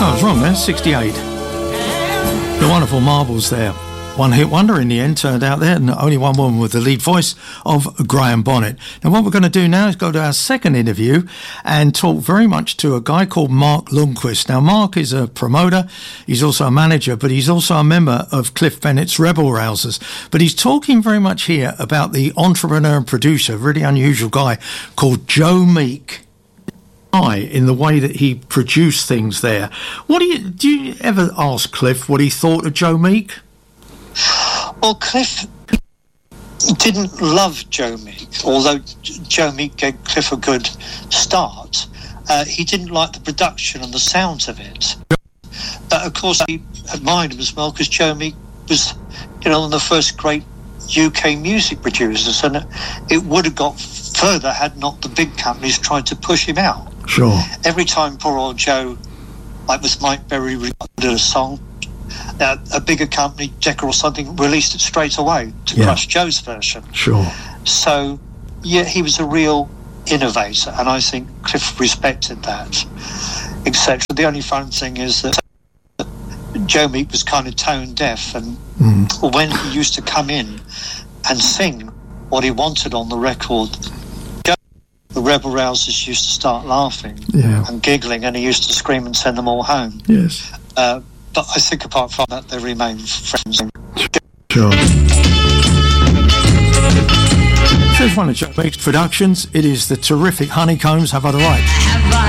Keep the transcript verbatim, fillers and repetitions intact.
So I was wrong there, sixty-eight. The wonderful Marbles there. One hit wonder in the end turned out there, and only one woman with the lead voice of Graham Bonnet. Now what we're going to do now is go to our second interview and talk very much to a guy called Mark Lundquist. Now Mark is a promoter, he's also a manager, but he's also a member of Cliff Bennett's Rebel Rousers. But he's talking very much here about the entrepreneur and producer, really unusual guy called Joe Meek. In the way that he produced things there. What do you do you ever ask Cliff what he thought of Joe Meek? Well, Cliff didn't love Joe Meek, although Joe Meek gave Cliff a good start. Uh, he didn't like the production and the sound of it. But of course, he admired him as well because Joe Meek was, you know, one of the first great U K music producers, and it would have got further had not the big companies tried to push him out. Sure. Every time poor old Joe, like with Mike Berry, did a song, uh, a bigger company, Decca or something, released it straight away to yeah. crush Joe's version. Sure. So, yeah, he was a real innovator, and I think Cliff respected that, et cetera. The only fun thing is that Joe Meek was kind of tone deaf, and mm. when he used to come in and sing what he wanted on the record, the Rebel Rousers used to start laughing yeah. and giggling, and he used to scream and send them all home. Yes. Uh, but I think apart from that, they remain friends. Sure. This is one of Joe Meek's productions. It is the terrific Honeycombs. Have I the right?